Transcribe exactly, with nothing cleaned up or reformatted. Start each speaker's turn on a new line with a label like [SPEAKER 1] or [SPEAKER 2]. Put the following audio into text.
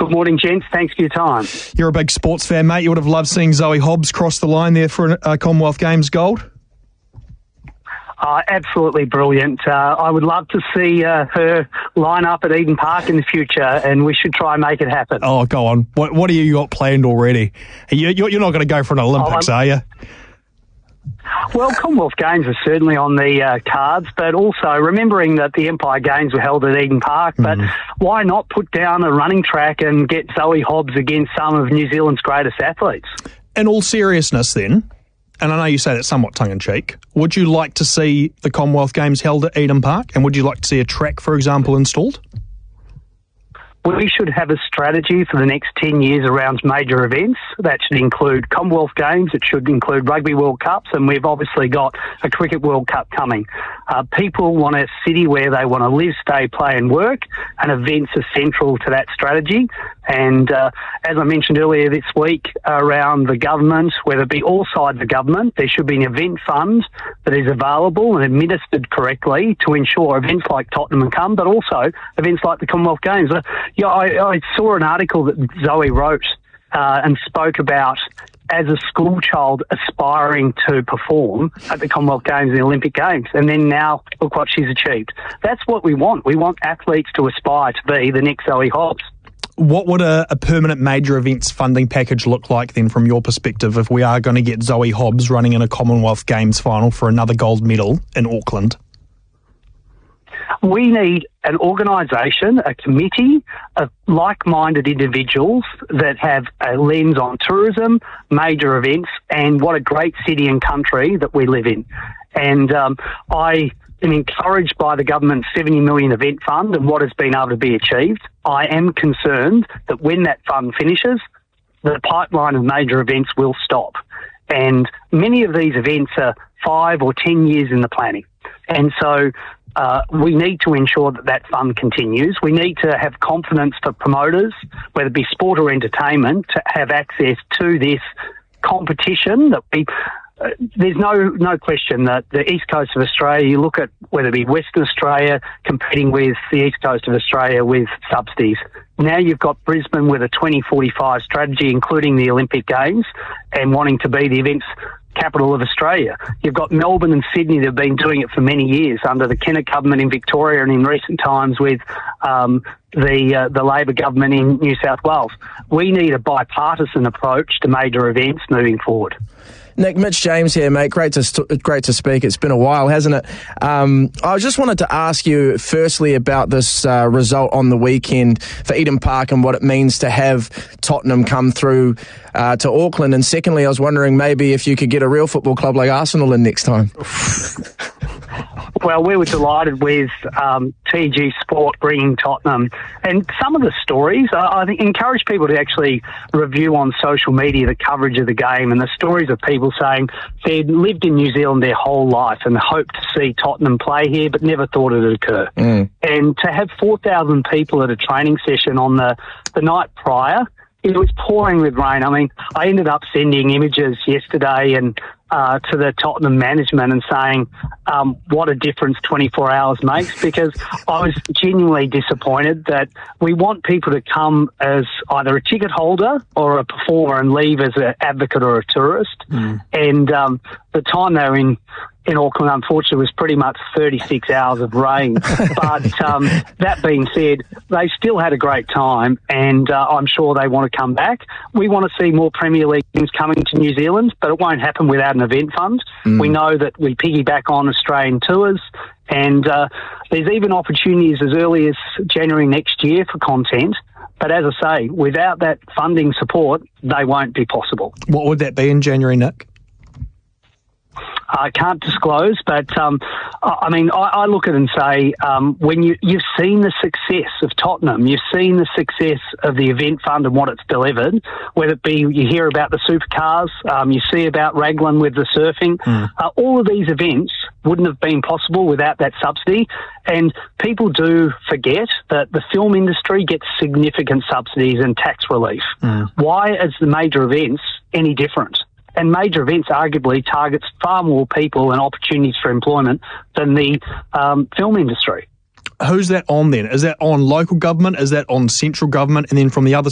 [SPEAKER 1] Good morning, gents. Thanks for your time.
[SPEAKER 2] You're a big sports fan, mate. You would have loved seeing Zoe Hobbs cross the line there for a Commonwealth Games gold.
[SPEAKER 1] Uh, absolutely brilliant. Uh, I would love to see uh, her line up at Eden Park in the future, and we should try and make it happen.
[SPEAKER 2] Oh, go on. What What do you got planned already? You, you're not going to go for an Olympics, oh, are you?
[SPEAKER 1] Well, Commonwealth Games are certainly on the uh, cards, but also remembering that the Empire Games were held at Eden Park, but mm. why not put down a running track and get Zoe Hobbs against some of New Zealand's greatest athletes?
[SPEAKER 2] In all seriousness then, and I know you say that somewhat tongue-in-cheek, would you like to see the Commonwealth Games held at Eden Park, and would you like to see a track, for example, installed?
[SPEAKER 1] We should have a strategy for the next ten years around major events. That should include Commonwealth Games, it should include Rugby World Cups, and we've obviously got a Cricket World Cup coming. Uh, people want a city where they want to live, stay, play and work, and events are central to that strategy. And uh, as I mentioned earlier this week around the government, whether it be all sides of government, there should be an event fund that is available and administered correctly to ensure events like Tottenham come, but also events like the Commonwealth Games. Uh, yeah, I, I saw an article that Zoe wrote uh, and spoke about as a school child aspiring to perform at the Commonwealth Games and the Olympic Games. And then now, look what she's achieved. That's what we want. We want athletes to aspire to be the next Zoe Hobbs.
[SPEAKER 2] What would a, a permanent major events funding package look like then from your perspective if we are going to get Zoe Hobbs running in a Commonwealth Games final for another gold medal in Auckland?
[SPEAKER 1] We need an organisation, a committee of like-minded individuals that have a lens on tourism, major events, and what a great city and country that we live in. And um, I am encouraged by the government's seventy million dollars event fund and what has been able to be achieved. I am concerned that when that fund finishes, the pipeline of major events will stop. And many of these events are five or ten years in the planning. And so Uh, we need to ensure that that fund continues. We need to have confidence for promoters, whether it be sport or entertainment, to have access to this competition. That we, uh, there's no no question that the East Coast of Australia, you look at whether it be Western Australia competing with the East Coast of Australia with subsidies. Now you've got Brisbane with a twenty forty-five strategy, including the Olympic Games, and wanting to be the events capital of Australia. You've got Melbourne and Sydney that have been doing it for many years under the Kennett government in Victoria and in recent times with um, the uh, the Labor government in New South Wales. We need a bipartisan approach to major events moving forward.
[SPEAKER 3] Nick, Mitch James here, mate. Great to st- great to speak. It's been a while, hasn't it? Um, I just wanted to ask you, firstly, about this uh, result on the weekend for Eden Park and what it means to have Tottenham come through uh, to Auckland. And secondly, I was wondering maybe if you could get a real football club like Arsenal in next time.
[SPEAKER 1] Well, we were delighted with um, T G Sport bringing Tottenham. And some of the stories, I, I think, encourage people to actually review on social media the coverage of the game and the stories of people saying they'd lived in New Zealand their whole life and hoped to see Tottenham play here but never thought it would occur. Mm. And to have four thousand people at a training session on the, the night prior, it was pouring with rain. I mean, I ended up sending images yesterday and uh, to the Tottenham management and saying um, what a difference twenty-four hours makes, because I was genuinely disappointed that we want people to come as either a ticket holder or a performer and leave as an advocate or a tourist. Mm. And um, the time they were in in Auckland, unfortunately, was pretty much thirty-six hours of rain. But um, that being said, they still had a great time, and uh, I'm sure they want to come back. We want to see more Premier League teams coming to New Zealand, but it won't happen without an event fund. Mm. We know that we piggyback on Australian tours, and uh, there's even opportunities as early as January next year for content. But as I say, without that funding support, they won't be possible.
[SPEAKER 2] What would that be in January, Nick?
[SPEAKER 1] I can't disclose, but um, I mean, I, I look at it and say, um, when you, you've seen the success of Tottenham, you've seen the success of the event fund and what it's delivered, whether it be you hear about the supercars, um, you see about Raglan with the surfing, mm. uh, all of these events wouldn't have been possible without that subsidy. And people do forget that the film industry gets significant subsidies and tax relief. Mm. Why is the major events any different? And major events arguably targets far more people and opportunities for employment than the um, film industry.
[SPEAKER 2] Who's that on then? Is that on local government? Is that on central government? And then from the other